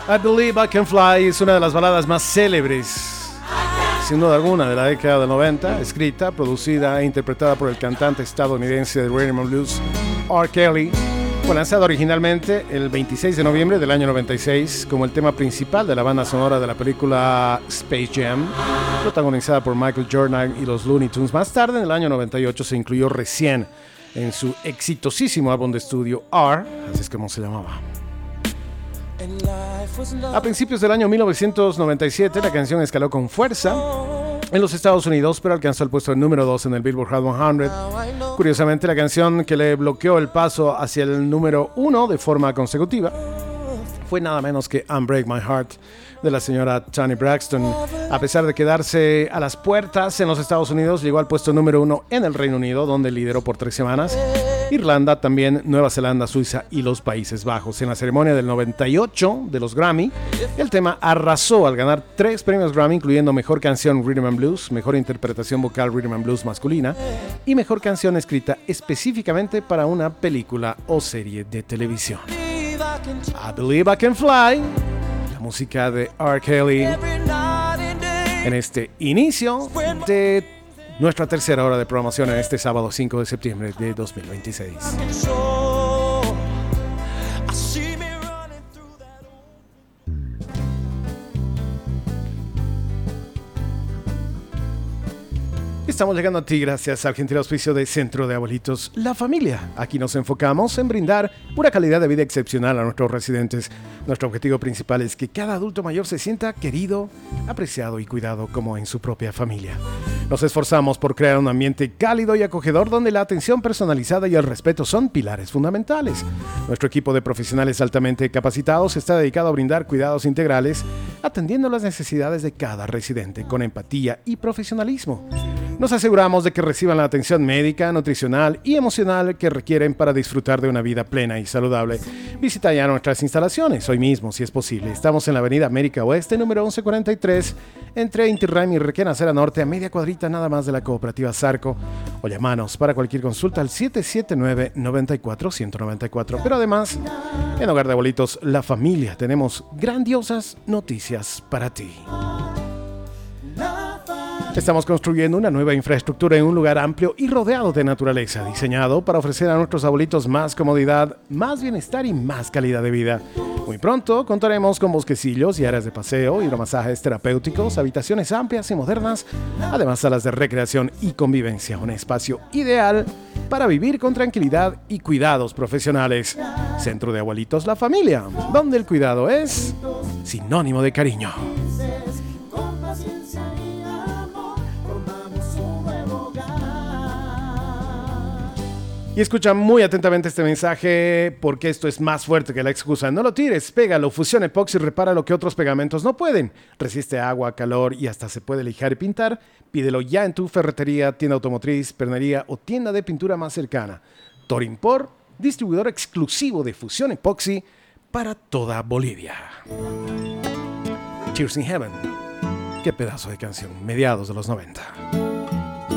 I Believe I Can Fly es una de las baladas más célebres, sin duda alguna, de la década del 90, escrita, producida e interpretada por el cantante estadounidense de rhythm and blues R. Kelly. Fue lanzada originalmente el 26 de noviembre del año 96 como el tema principal de la banda sonora de la película Space Jam, protagonizada por Michael Jordan y los Looney Tunes. Más tarde, en el año 98, se incluyó recién en su exitosísimo álbum de estudio R, así es como se llamaba. A principios del año 1997, la canción escaló con fuerza en los Estados Unidos, pero alcanzó el puesto número 2 en el Billboard Hot 100. Curiosamente, la canción que le bloqueó el paso hacia el número 1 de forma consecutiva fue nada menos que Unbreak My Heart, de la señora Toni Braxton. A pesar de quedarse a las puertas en los Estados Unidos, llegó al puesto número 1 en el Reino Unido, donde lideró por 3 semanas. Irlanda, también Nueva Zelanda, Suiza y los Países Bajos. En la ceremonia del 98 de los Grammy, el tema arrasó al ganar 3 premios Grammy, incluyendo Mejor Canción Rhythm and Blues, Mejor Interpretación Vocal Rhythm and Blues Masculina y Mejor Canción Escrita específicamente para una película o serie de televisión. I Believe I Can Fly, la música de R. Kelly, en este inicio de nuestra tercera hora de programación en este sábado 5 de septiembre de 2026. Estamos llegando a ti gracias al gentil auspicio de Centro de Abuelitos La Familia. Aquí nos enfocamos en brindar una calidad de vida excepcional a nuestros residentes. Nuestro objetivo principal es que cada adulto mayor se sienta querido, apreciado y cuidado como en su propia familia. Nos esforzamos por crear un ambiente cálido y acogedor donde la atención personalizada y el respeto son pilares fundamentales. Nuestro equipo de profesionales altamente capacitados está dedicado a brindar cuidados integrales, atendiendo las necesidades de cada residente con empatía y profesionalismo. Nos aseguramos de que reciban la atención médica, nutricional y emocional que requieren para disfrutar de una vida plena y saludable. Visita ya nuestras instalaciones hoy mismo, si es posible. Estamos en la avenida América Oeste, número 1143, entre Inti Raymi y Requena Acera Norte, a media cuadrita nada más de la cooperativa Zarco. O llámanos para cualquier consulta al 779-94-194. Pero además, en Hogar de Abuelitos La Familia tenemos grandiosas noticias para ti. Estamos construyendo una nueva infraestructura en un lugar amplio y rodeado de naturaleza, diseñado para ofrecer a nuestros abuelitos más comodidad, más bienestar y más calidad de vida. Muy pronto contaremos con bosquecillos y áreas de paseo, hidromasajes terapéuticos, habitaciones amplias y modernas, además salas de recreación y convivencia. Un espacio ideal para vivir con tranquilidad y cuidados profesionales. Centro de Abuelitos La Familia, donde el cuidado es sinónimo de cariño. Y escucha muy atentamente este mensaje porque esto es más fuerte que la excusa. No lo tires, pégalo, Fusión Epoxy repara lo que otros pegamentos no pueden. Resiste agua, calor y hasta se puede lijar y pintar. Pídelo ya en tu ferretería, tienda automotriz, pernería o tienda de pintura más cercana. Torimpor, distribuidor exclusivo de Fusión Epoxy para toda Bolivia. Cheers in Heaven. Qué pedazo de canción, mediados de los 90.